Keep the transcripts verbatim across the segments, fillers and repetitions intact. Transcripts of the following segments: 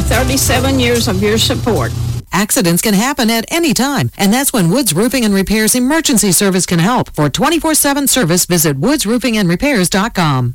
thirty-seven years of your support. Accidents can happen at any time, and that's when Woods Roofing and Repair's emergency service can help. For twenty-four seven service, visit woods roofing and repairs dot com.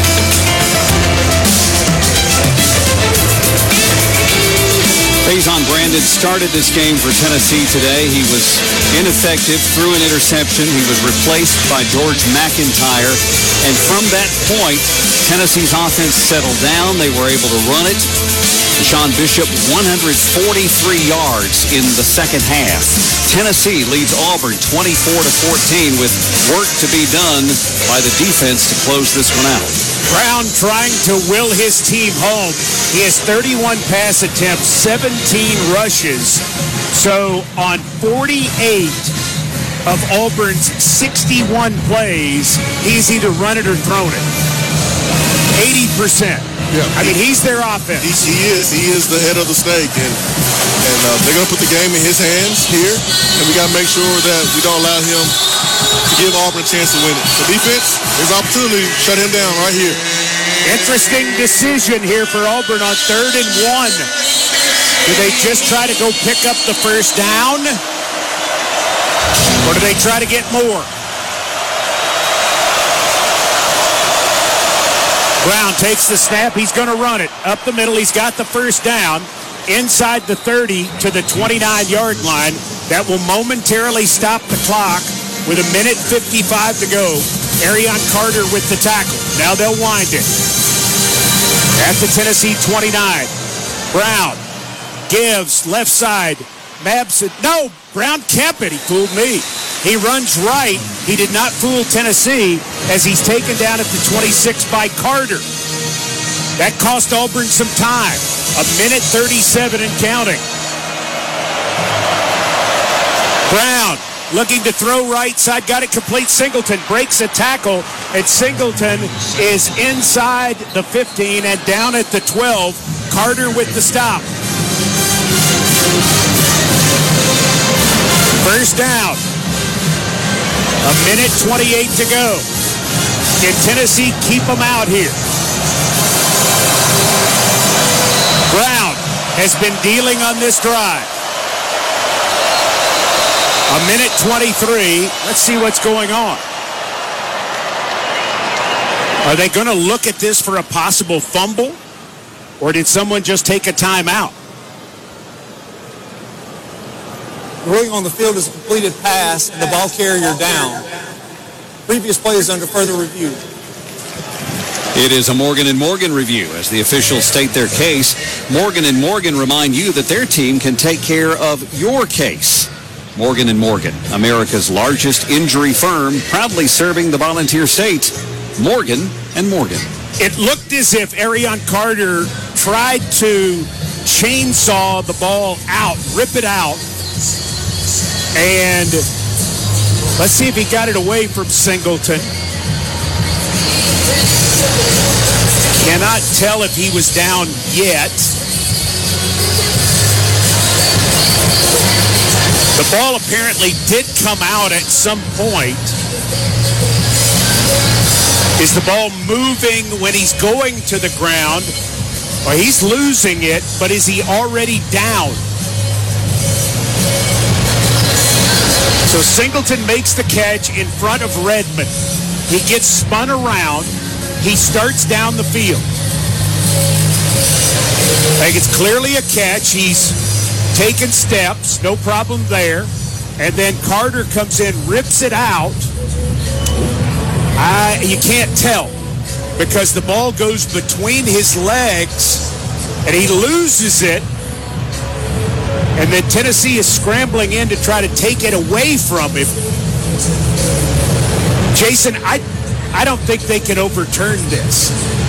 Faison Brandon started this game for Tennessee today. He was ineffective, threw an interception. He was replaced by George McIntyre. And from that point, Tennessee's offense settled down. They were able to run it. Sean Bishop, one hundred forty-three yards in the second half. Tennessee leads Auburn twenty-four to fourteen with work to be done by the defense to close this one out. Brown trying to will his team home. He has thirty-one pass attempts, seventeen rushes. So on forty-eight of Auburn's sixty-one plays, he's either run it or thrown it. eighty percent. Yeah, I mean, he's their offense. He, he is. He is the head of the snake, and and uh, they're going to put the game in his hands here, and we got to make sure that we don't allow him to give Auburn a chance to win it. The defense, there's opportunity to shut him down right here. Interesting decision here for Auburn on third and one. Do they just try to go pick up the first down, or do they try to get more? Brown takes the snap. He's going to run it up the middle. He's got the first down inside the thirty to the twenty-nine-yard line. That will momentarily stop the clock with a minute fifty-five to go. Arion Carter with the tackle. Now they'll wind it. At the Tennessee twenty-nine. Brown gives left side. Mabson. No, Brown kept it. He fooled me. He runs right. He did not fool Tennessee as he's taken down at the twenty-six by Carter. That cost Auburn some time. A minute thirty-seven and counting. Brown looking to throw right side. Got it complete. Singleton breaks a tackle, and Singleton is inside the fifteen and down at the twelve. Carter with the stop. First down. A minute twenty-eight to go. Can Tennessee keep them out here? Brown has been dealing on this drive. A minute twenty-three. Let's see what's going on. Are they going to look at this for a possible fumble? Or did someone just take a timeout? The ruling on the field is a completed pass and the ball carrier down. Previous play is under further review. It is a Morgan and Morgan review as the officials state their case. Morgan and Morgan remind you that their team can take care of your case. Morgan and Morgan, America's largest injury firm, proudly serving the volunteer states. Morgan and Morgan. It looked as if Arion Carter tried to chainsaw the ball out, rip it out. And let's see if he got it away from Singleton. Cannot tell if he was down yet. The ball apparently did come out at some point. Is the ball moving when he's going to the ground? Or he's losing it, but is he already down? So Singleton makes the catch in front of Redmond. He gets spun around. He starts down the field. I think it's clearly a catch. He's taken steps. No problem there. And then Carter comes in, rips it out. I, you can't tell because the ball goes between his legs and he loses it. And then Tennessee is scrambling in to try to take it away from him. Jason, I I don't think they can overturn this.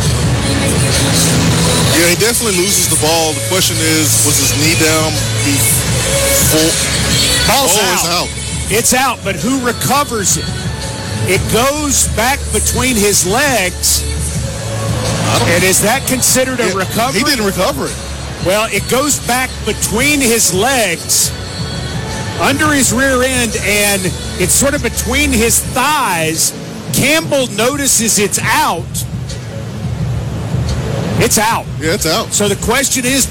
Yeah, he definitely loses the ball. The question is, was his knee down? He full, Ball's ball out. is out. It's out, but who recovers it? It goes back between his legs. And is that considered a Yeah, recovery? He didn't recover it. Well, it goes back between his legs, under his rear end, and it's sort of between his thighs. Campbell notices it's out. It's out. Yeah, it's out. So the question is,